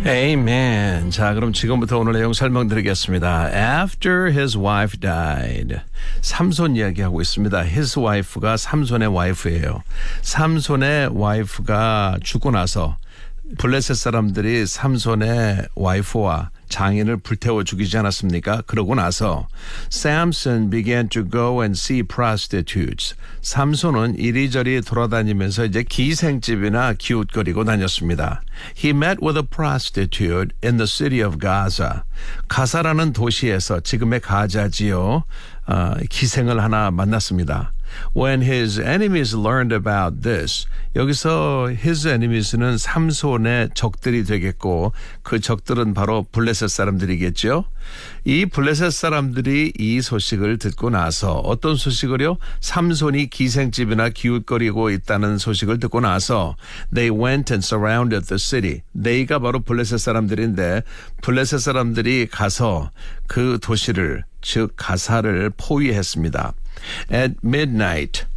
Amen. 자, 그럼 지금부터 오늘 내용 설명드리겠습니다. After his wife died. 삼손 이야기하고 있습니다. His wife가 삼손의 와이프예요. 삼손의 와이프가 죽고 나서 블레셋 사람들이 삼손의 와이프와 장인을 불태워 죽이지 않았습니까? 그러고 나서 Samson began to go and see prostitutes. 삼손은 이리저리 돌아다니면서 이제 기생집이나 기웃거리고 다녔습니다. He met with a prostitute in the city of Gaza. 가사라는 도시에서 지금의 가자지요. 기생을 하나 만났습니다. When his enemies learned about this, 여기서 his enemies는 삼손의 적들이 되겠고 그 적들은 바로 블레셋 사람들이겠죠. 이 블레셋 사람들이 이 소식을 듣고 나서 어떤 소식을요? 삼손이 기생집이나 기웃거리고 있다는 소식을 듣고 나서 they went and surrounded the city. they가 바로 블레셋 사람들인데 블레셋 사람들이 가서 그 도시를 즉 가사를 포위했습니다. At midnight,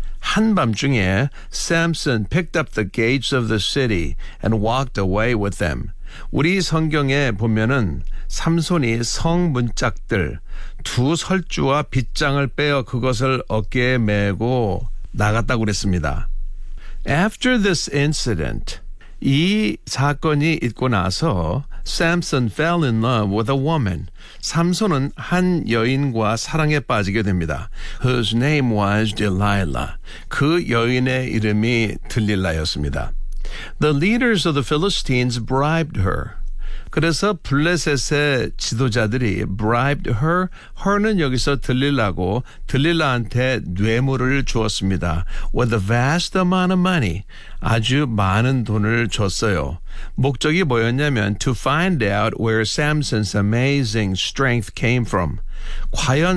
한밤중에 Samson picked up the gates of the city and walked away with them. 우리 성경에 보면은 삼손이 성 문짝들 두 설주와 빗장을 빼어 그것을 어깨에 메고 나갔다고 그랬습니다. After this incident, 이 사건이 있고 나서 Samson fell in love with a woman. 삼손은 한 여인과 사랑에 빠지게 됩니다. Whose name was Delilah. 그 여인의 이름이 들릴라였습니다. The leaders of the Philistines bribed her. 그래서 블레셋의 지도자들이 bribed her. her는 여기서 들릴라고 들릴라한테 뇌물을 주었습니다. With a vast amount of money. 아주 많은 돈을 줬어요. 목적이 뭐였냐면 to find out where Samson's amazing strength came from. 과연